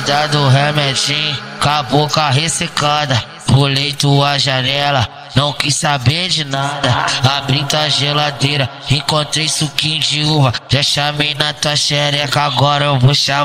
Gosta do remedinho, com a boca ressecada. Pulei tua janela, não quis saber de nada. Abri tua geladeira, encontrei suquinho de uva. Já chamei na tua xereca, agora eu vou chamar.